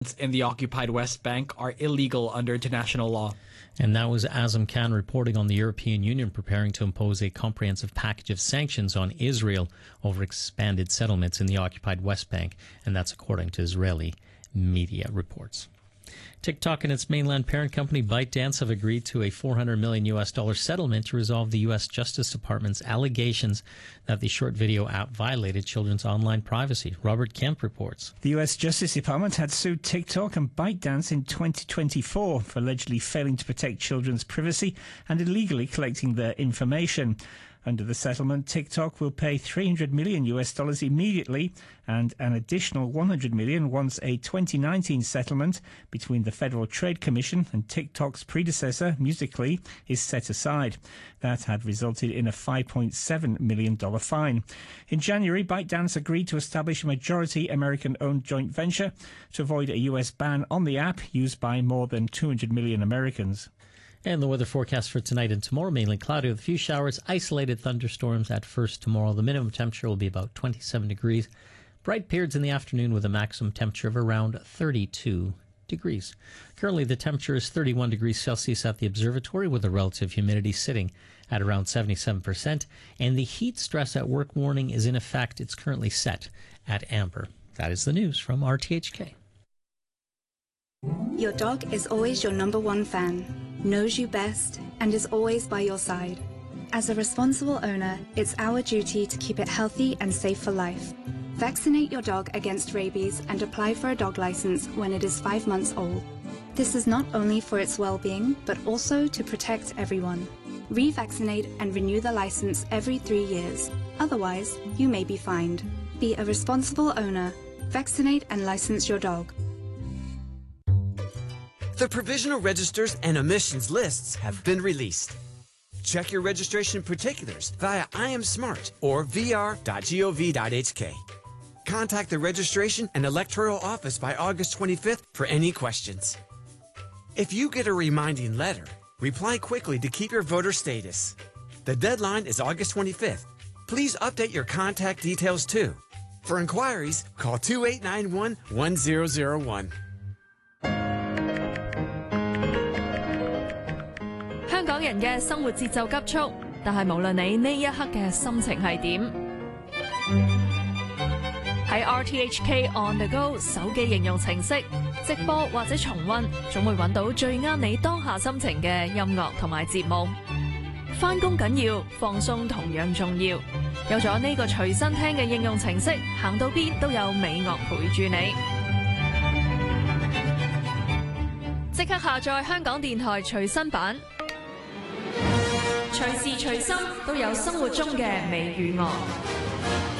in the occupied West Bank are illegal under international law. And that was Azam Khan reporting on the European Union preparing to impose a comprehensive package of sanctions on Israel over expanded settlements in the occupied West Bank, and that's according to Israeli media reports. TikTok and its mainland parent company ByteDance have agreed to a $400 million settlement to resolve the U.S. Justice Department's allegations that the short video app violated children's online privacy. Robert Kemp reports. The U.S. Justice Department had sued TikTok and ByteDance in 2024 for allegedly failing to protect children's privacy and illegally collecting their information. Under the settlement, TikTok will pay $300 million immediately and an additional $100 million once a 2019 settlement between the Federal Trade Commission and TikTok's predecessor, Musical.ly, is set aside. That had resulted in a $5.7 million fine. In January, ByteDance agreed to establish a majority American-owned joint venture to avoid a U.S. ban on the app used by more than 200 million Americans. And the weather forecast for tonight and tomorrow, mainly cloudy with a few showers, isolated thunderstorms at first tomorrow. The minimum temperature will be about 27 degrees. Bright periods in the afternoon with a maximum temperature of around 32 degrees. Currently, the temperature is 31 degrees Celsius at the observatory with the relative humidity sitting at around 77%. And the heat stress at work warning is in effect. It's currently set at amber. That is the news from RTHK. Your dog is always your number one fan, knows you best, and is always by your side. As a responsible owner, it's our duty to keep it healthy and safe for life. Vaccinate your dog against rabies and apply for a dog license when it is 5 months old. This is not only for its well-being, but also to protect everyone. Revaccinate and renew the license every 3 years. Otherwise, you may be fined. Be a responsible owner. Vaccinate and license your dog. The provisional registers and emissions lists have been released. Check your registration particulars via IamSmart or vr.gov.hk. Contact the Registration and Electoral Office by August 25th for any questions. If you get a reminding letter, reply quickly to keep your voter status. The deadline is August 25th. Please update your contact details too. For inquiries, call 2891-1001. 香港人嘅生活節奏急速，但係無論你呢一刻嘅心情係點，喺 RTHK On The Go 手機應用程式直播或者重溫，總會揾到最啱你當下心情嘅音樂同埋節目。返工緊要，放鬆同樣重要。有咗呢個隨身聽嘅應用程式，行到邊都有美樂陪住你。即刻下載香港電台隨身版。隨時隨心都有生活中嘅美與樂。